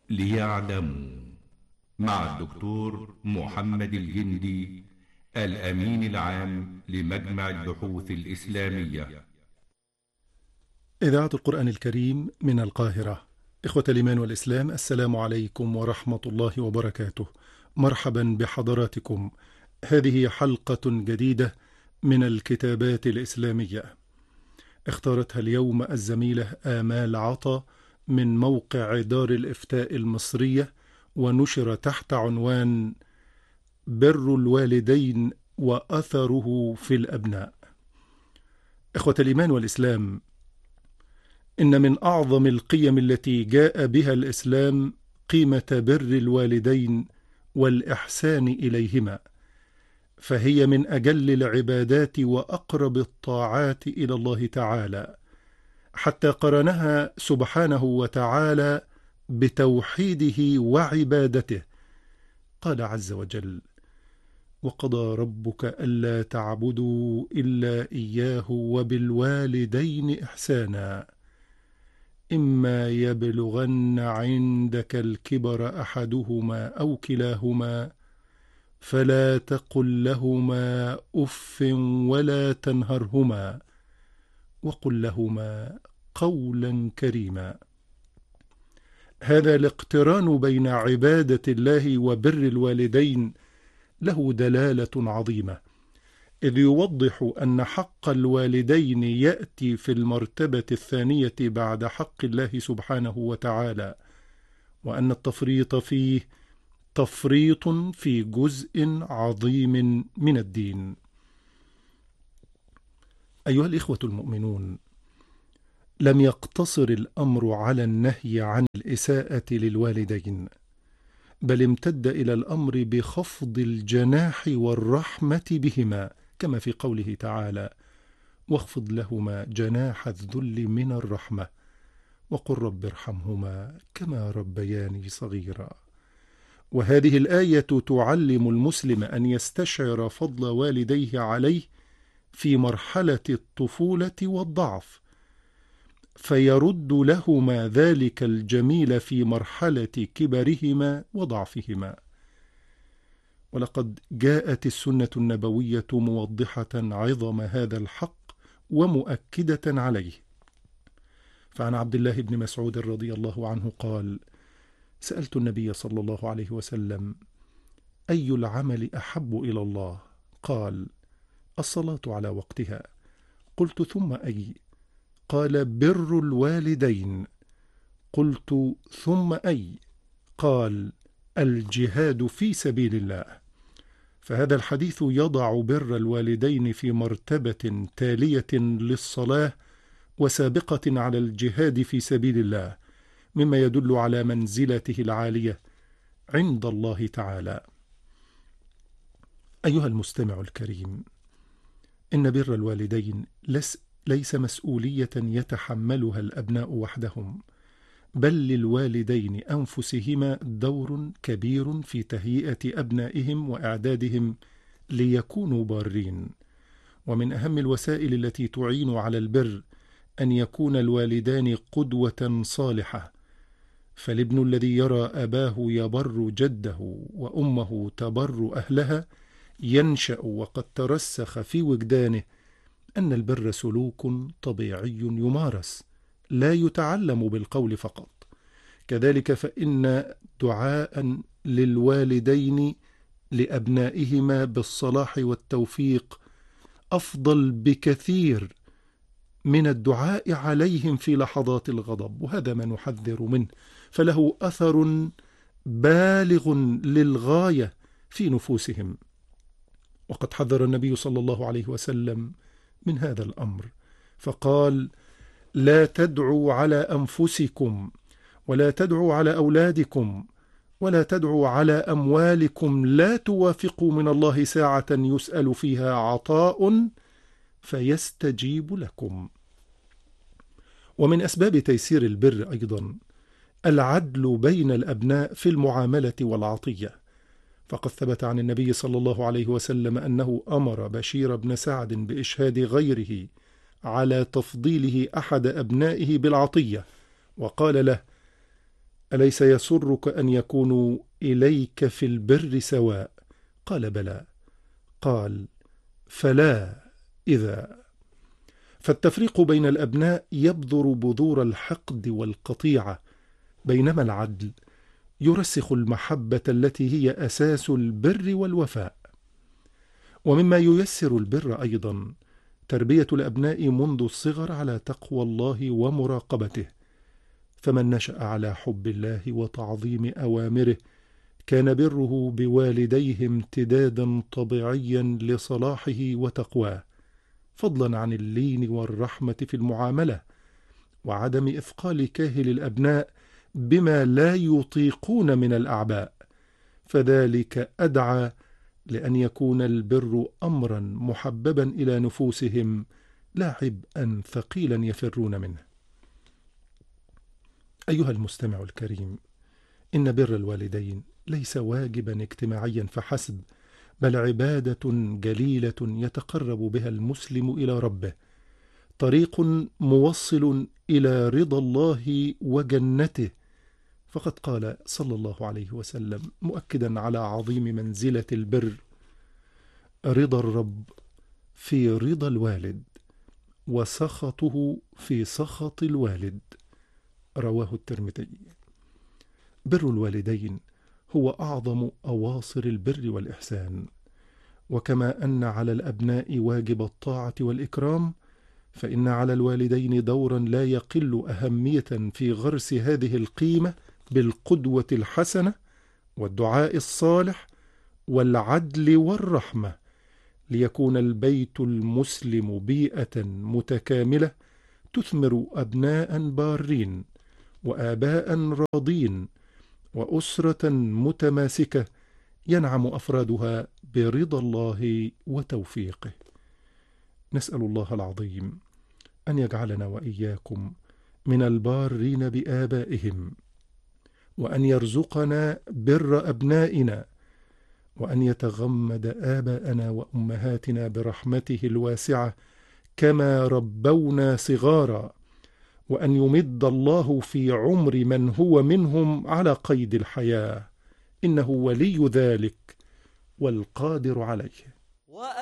ليعلموا، مع الدكتور محمد الجندي، الأمين العام لمجمع البحوث الإسلامية. إذاعة القرآن الكريم من القاهرة. إخوة الإيمان والإسلام، السلام عليكم ورحمة الله وبركاته. مرحبا بحضراتكم. هذه حلقة جديدة من الكتابات الإسلامية، اختارتها اليوم الزميلة آمال عطا من موقع دار الإفتاء المصرية، ونشر تحت عنوان بر الوالدين وأثره في الأبناء. إخوة الإيمان والإسلام، إن من أعظم القيم التي جاء بها الإسلام قيمة بر الوالدين والإحسان إليهما، فهي من أجل العبادات وأقرب الطاعات إلى الله تعالى، حتى قرنها سبحانه وتعالى بتوحيده وعبادته. قال عز وجل: وقضى ربك ألا تعبدوا إلا إياه وبالوالدين إحسانا إما يبلغن عندك الكبر أحدهما أو كلاهما فلا تقل لهما أف ولا تنهرهما وقل لهما قولا كريما. هذا الاقتران بين عبادة الله وبر الوالدين له دلالة عظيمة، إذ يوضح أن حق الوالدين يأتي في المرتبة الثانية بعد حق الله سبحانه وتعالى، وأن التفريط فيه تفريط في جزء عظيم من الدين. أيها الإخوة المؤمنون، لم يقتصر الأمر على النهي عن الإساءة للوالدين، بل امتد إلى الأمر بخفض الجناح والرحمة بهما، كما في قوله تعالى: واخفض لهما جناح الذل من الرحمة وقل رب ارحمهما كما ربياني صغيرا. وهذه الآية تعلم المسلم أن يستشعر فضل والديه عليه في مرحلة الطفولة والضعف، فيرد لهما ذلك الجميل في مرحلة كبرهما وضعفهما. ولقد جاءت السنة النبوية موضحة عظم هذا الحق ومؤكدة عليه. فعن عبد الله بن مسعود رضي الله عنه قال: سألت النبي صلى الله عليه وسلم: أي العمل أحب إلى الله؟ قال: الصلاة على وقتها. قلت: ثم أي؟ قال: بر الوالدين. قلت: ثم أي؟ قال: الجهاد في سبيل الله. فهذا الحديث يضع بر الوالدين في مرتبة تالية للصلاة وسابقة على الجهاد في سبيل الله، مما يدل على منزلته العالية عند الله تعالى. أيها المستمع الكريم، إن بر الوالدين ليس مسؤولية يتحملها الأبناء وحدهم، بل للوالدين أنفسهما دور كبير في تهيئة أبنائهم وإعدادهم ليكونوا بارين. ومن أهم الوسائل التي تعين على البر أن يكون الوالدان قدوة صالحة، فالابن الذي يرى أباه يبر جده وأمه تبر أهلها ينشأ وقد ترسخ في وجدانه أن البر سلوك طبيعي يمارس، لا يتعلم بالقول فقط. كذلك فإن دعاء للوالدين لأبنائهما بالصلاح والتوفيق أفضل بكثير من الدعاء عليهم في لحظات الغضب، وهذا ما نحذر منه، فله أثر بالغ للغاية في نفوسهم. وقد حذر النبي صلى الله عليه وسلم من هذا الأمر، فقال: لا تدعوا على أنفسكم ولا تدعوا على أولادكم ولا تدعوا على أموالكم، لا توافقوا من الله ساعة يسأل فيها عطاء فيستجيب لكم. ومن أسباب تيسير البر أيضا العدل بين الأبناء في المعاملة والعطية، فقد ثبت عن النبي صلى الله عليه وسلم أنه أمر بشير بن سعد بإشهاد غيره على تفضيله أحد أبنائه بالعطية، وقال له: أليس يسرك أن يكونوا إليك في البر سواء؟ قال بلى. قال فلا إذا. فالتفريق بين الأبناء يبذر بذور الحقد والقطيعة، بينما العدل يرسخ المحبة التي هي أساس البر والوفاء. ومما ييسر البر أيضا تربية الأبناء منذ الصغر على تقوى الله ومراقبته، فمن نشأ على حب الله وتعظيم أوامره كان بره بوالديه امتدادا طبيعيا لصلاحه وتقواه، فضلا عن اللين والرحمة في المعاملة وعدم إثقال كاهل الأبناء بما لا يطيقون من الأعباء، فذلك أدعى لأن يكون البر أمرا محببا إلى نفوسهم لا عبئا ثقيلا يفرون منه. أيها المستمع الكريم، إن بر الوالدين ليس واجبا اجتماعيا فحسب، بل عبادة جليلة يتقرب بها المسلم إلى ربه، طريق موصل إلى رضا الله وجنته. فقد قال صلى الله عليه وسلم مؤكدا على عظيم منزلة البر: رضا الرب في رضا الوالد، وسخطه في سخط الوالد. رواه الترمذي. بر الوالدين هو أعظم أواصر البر والإحسان، وكما أن على الأبناء واجب الطاعة والإكرام، فإن على الوالدين دورا لا يقل أهمية في غرس هذه القيمة بالقدوة الحسنة والدعاء الصالح والعدل والرحمة، ليكون البيت المسلم بيئة متكاملة تثمر أبناء بارين وآباء راضين وأسرة متماسكة ينعم أفرادها برضا الله وتوفيقه. نسأل الله العظيم أن يجعلنا وإياكم من البارين بآبائهم، وأن يرزقنا بر أبنائنا، وأن يتغمد آباءنا وأمهاتنا برحمته الواسعة كما ربونا صغارا، وأن يمد الله في عمر من هو منهم على قيد الحياة، إنه ولي ذلك والقادر عليه.